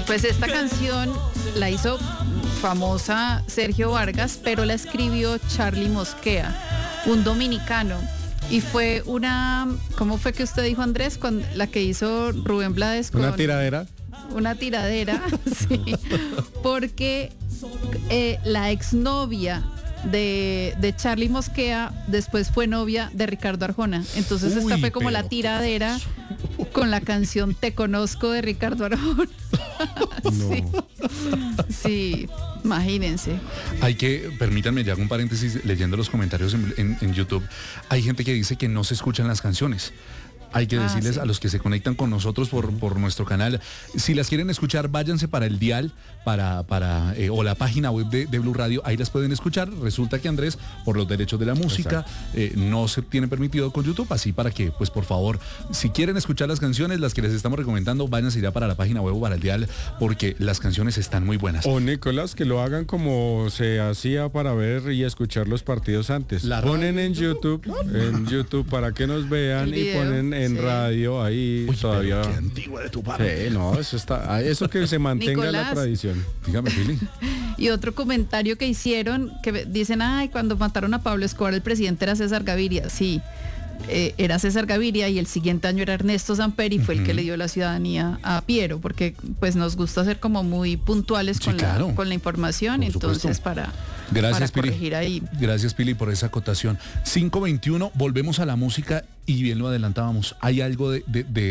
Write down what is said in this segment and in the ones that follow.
Pues esta canción la hizo famosa Sergio Vargas, pero la escribió Charly Mosquea, un dominicano. Y fue una, ¿cómo fue que usted dijo, Andrés? La que hizo Rubén Blades con... ¿Una tiradera? Una tiradera, sí. Porque la exnovia de Charly Mosquea después fue novia de Ricardo Arjona. Entonces esta fue como la tiradera con la canción Te Conozco de Ricardo Arjona. Sí. Sí, imagínense. Permítanme, ya hago un paréntesis leyendo los comentarios en YouTube. Hay gente que dice que no se escuchan las canciones. Hay que decirles a los que se conectan con nosotros por nuestro canal, si las quieren escuchar, váyanse para el dial, o la página web de Blue Radio, ahí las pueden escuchar. Resulta que, Andrés, por los derechos de la música, no se tiene permitido con YouTube, así para que, pues por favor, si quieren escuchar las canciones, las que les estamos recomendando, váyanse ya para la página web o para el dial, porque las canciones están muy buenas. O Nicolás, que lo hagan como se hacía para ver y escuchar los partidos antes. Ponen en YouTube para que nos vean y ponen en radio ahí. Uy, todavía. Qué antigua de tu parte. No, eso que se mantenga Nicolás, la tradición. Dígame, Pili. Y otro comentario que hicieron, que dicen, ay, cuando mataron a Pablo Escobar, el presidente era César Gaviria. Sí, era César Gaviria, y el siguiente año era Ernesto Samper, y fue el que le dio la ciudadanía a Piero, porque pues nos gusta ser como muy puntuales con la información. Por entonces supuesto. para corregir Pili. Ahí. Gracias, Pili, por esa acotación. 5:21, volvemos a la música, y bien lo adelantábamos. Hay algo de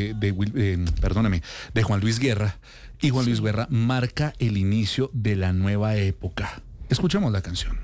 Juan Luis Guerra, y Juan Luis Guerra marca el inicio de la nueva época. Escuchemos la canción.